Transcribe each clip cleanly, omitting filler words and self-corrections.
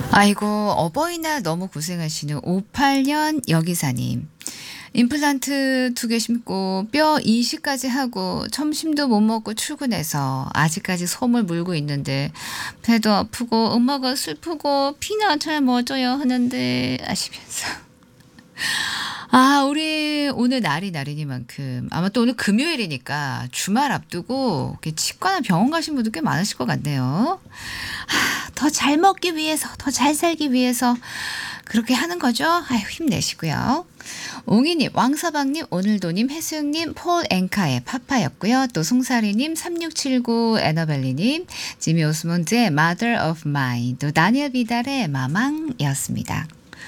아이고, 어버이날 너무 고생하시는 58년 여기사님. 임플란트 2개 심고 뼈 이식까지 하고 점심도 못 먹고 출근해서 아직까지 솜을 물고 있는데 배도 아프고 엄마가 슬프고 피나 잘 멎어야 하는데 아시면서. 아, 우리 오늘 날이 날이니만큼 아마 또 오늘 금요일이니까 주말 앞두고 이렇게 치과나 병원 가신 분들 꽤 많으실 것 같네요. 더 잘 먹기 위해서, 더 잘 살기 위해서 그렇게 하는 거죠. 아유, 힘내시고요. 옹이님, 왕서방님, 오늘도님, 혜수님, 폴 앵카의 파파였고요. 또 송사리님, 3679 에너벨리님, 지미 오스몬드의 Mother of Mine, 또 다니엘 비달의 마망이었습니다.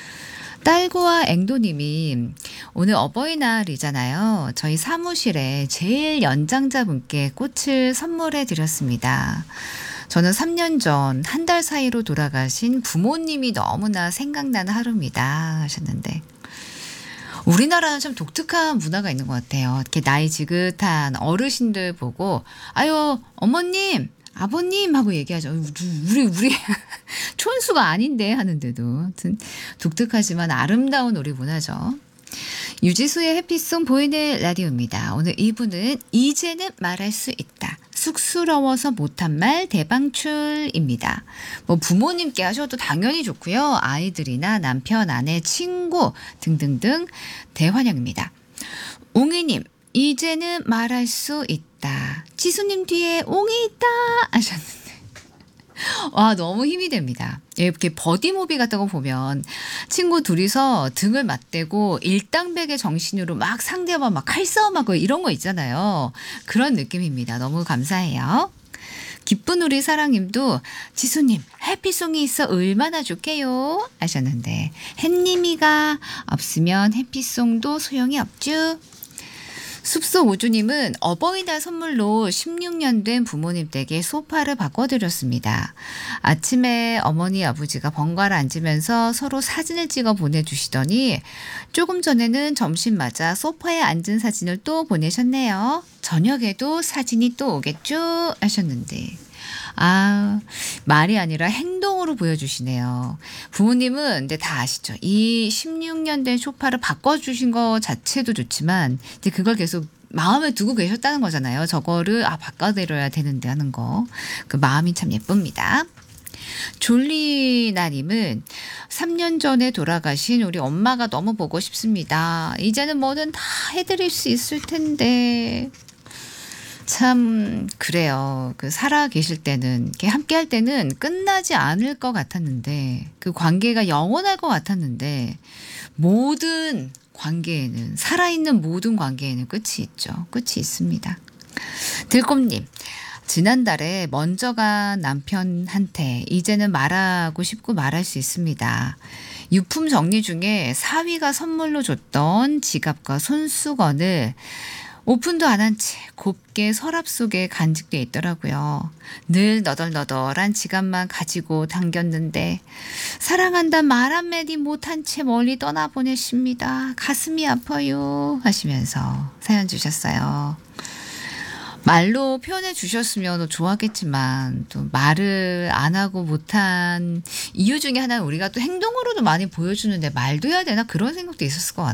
딸구와 앵도님이 오늘 어버이날이잖아요. 저희 사무실에 제일 연장자분께 꽃을 선물해 드렸습니다. 저는 3년 전 한 달 사이로 돌아가신 부모님이 너무나 생각나는 하루입니다 하셨는데, 우리나라는 참 독특한 문화가 있는 것 같아요. 이렇게 나이 지긋한 어르신들 보고 아유 어머님 아버님 하고 얘기하죠. 우리 촌수가 아닌데 하는데도 하여튼 독특하지만 아름다운 우리 문화죠. 유지수의 해피송 보이는 라디오입니다. 오늘 2부는 이제는 말할 수 있다. 쑥스러워서 못한 말 대방출입니다. 뭐 부모님께 하셔도 당연히 좋고요. 아이들이나 남편, 아내, 친구 등등등 대환영입니다. 옹이님, 이제는 말할 수 있다. 지수님 뒤에 옹이 있다 하셨는데 와, 너무 힘이 됩니다. 이렇게 버디무비 같은 거 보면 친구 둘이서 등을 맞대고 일당백의 정신으로 막 상대와 막 칼싸움하고 이런 거 있잖아요. 그런 느낌입니다. 너무 감사해요. 기쁜 우리 사랑님도 지수님 해피송이 있어 얼마나 좋게요 하셨는데, 햇님이가 없으면 해피송도 소용이 없죠. 숲속 우주님은 어버이날 선물로 16년 된 부모님 댁에 소파를 바꿔드렸습니다. 아침에 어머니 아버지가 번갈아 앉으면서 서로 사진을 찍어 보내주시더니 조금 전에는 점심 맞아 소파에 앉은 사진을 또 보내셨네요. 저녁에도 사진이 또 오겠죠 하셨는데, 아, 말이 아니라 행동으로 보여주시네요. 부모님은 근데 다 아시죠? 이 16년 된 소파를 바꿔주신 거 자체도 좋지만 이제 그걸 계속 마음에 두고 계셨다는 거잖아요. 저거를 바꿔드려야 되는데 하는 거. 그 마음이 참 예쁩니다. 졸리나님은 3년 전에 돌아가신 우리 엄마가 너무 보고 싶습니다. 이제는 뭐든 다 해드릴 수 있을 텐데. 참 그래요. 그 살아 계실 때는 이렇게 함께 할 때는 끝나지 않을 것 같았는데, 그 관계가 영원할 것 같았는데, 모든 관계에는, 살아있는 모든 관계에는 끝이 있죠. 끝이 있습니다. 들꽃님, 지난달에 먼저 간 남편한테 이제는 말하고 싶고 말할 수 있습니다. 유품 정리 중에 사위가 선물로 줬던 지갑과 손수건을 오픈도 안 한 채 곱게 서랍 속에 간직돼 있더라고요. 늘 너덜너덜한 지갑만 가지고 당겼는데 사랑한다 말 한마디 못한 채 멀리 떠나보내십니다. 가슴이 아파요 하시면서 사연 주셨어요. 말로 표현해 주셨으면 좋았겠지만 또 말을 안 하고 못한 이유 중에 하나는 우리가 또 행동으로도 많이 보여주는데 말도 해야 되나 그런 생각도 있었을 것